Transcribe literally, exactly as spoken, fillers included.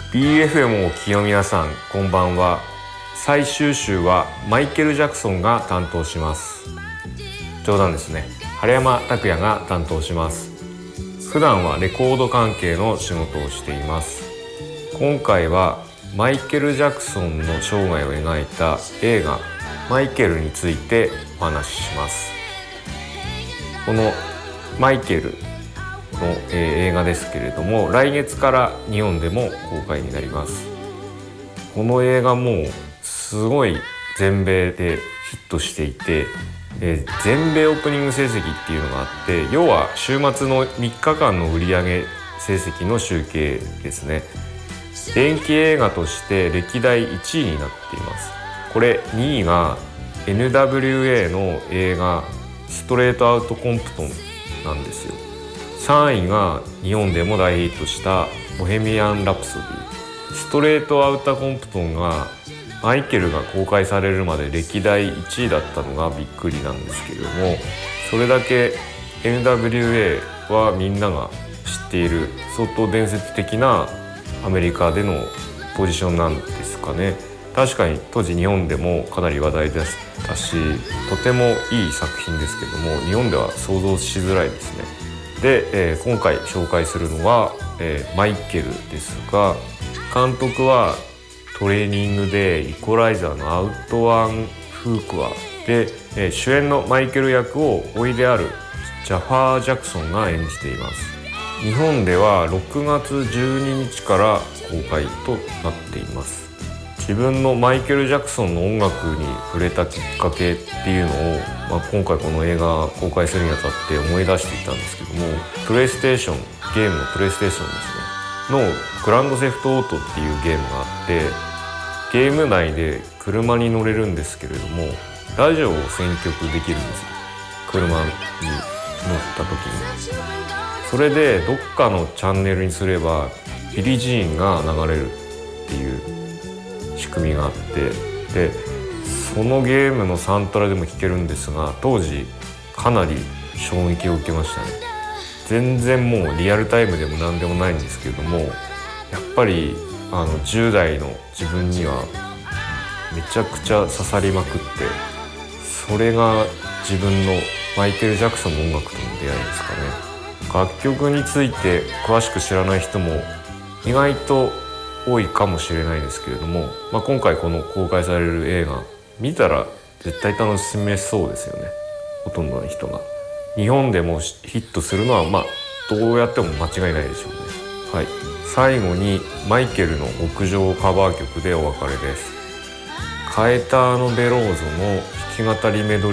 ビーエフエム をお聞きの皆さん、こんばんは。最終週はマイケル・ジャクソンが担当します。冗談ですね。晴山拓也が担当します。普段はレコード関係の仕事をしています。今回はマイケル・ジャクソンの生涯を描いた映画マイケルについてお話しします。このマイケルの、えー、映画ですけれども、来月から日本でも公開になります。この映画もすごい全米でヒットしていて、えー、全米オープニング成績っていうのがあって、要は週末のみっかかんの売上成績の集計ですね。電気映画として歴代いちいになっています。これにいが エヌダブリューエー の映画ストレートアウトコンプトンなんですよ。さんいが日本でも大ヒットしたボヘミアン・ラプソディ。ストレートアウターコンプトンがマイケルが公開されるまで歴代いちいだったのがびっくりなんですけれども、それだけ エヌダブリューエー はみんなが知っている相当伝説的なアメリカでのポジションなんですかね。確かに当時日本でもかなり話題でしたし、とてもいい作品ですけども、日本では想像しづらいですね。で、えー、今回紹介するのは、えー、マイケルですが、監督はトレーニングでイコライザーのアウトワン・フークワで、えー、主演のマイケル役を甥であるジャファー・ジャクソンが演じています。日本ではろくがつじゅうににちから公開となっています。自分のマイケル・ジャクソンの音楽に触れたきっかけっていうのを、まあ、今回この映画公開するにあたって思い出していたんですけども、プレイステーションゲームのプレイステーションですねのグランドセフトオートっていうゲームがあって、ゲーム内で車に乗れるんですけれども、ラジオを選曲できるんですよ。車に乗った時にそれでどっかのチャンネルにすればビリー・ジーンが流れるっていう仕組みがあって、でそのゲームのサントラでも聴けるんですが、当時かなり衝撃を受けましたね。全然もうリアルタイムでも何でもないんですけれども、やっぱりあのじゅう代の自分にはめちゃくちゃ刺さりまくって、それが自分のマイケル・ジャクソンの音楽との出会いですかね。楽曲について詳しく知らない人も意外と多いかもしれないですけれども、まあ、今回この公開される映画見たら絶対楽しめそうですよね。ほとんどの人が日本でもヒットするのはまあどうやっても間違いないでしょうね。はい、最後にマイケルの極上カバー曲でお別れです。カエターノ・ベローゾの弾き語りメドレー